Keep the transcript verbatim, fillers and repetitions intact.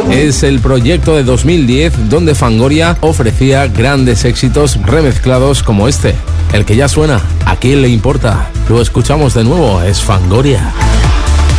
es el proyecto de dos mil diez donde Fangoria ofrecía grandes éxitos remezclados como este, el que ya suena. ¿A quién le importa? Lo escuchamos de nuevo, es Fangoria.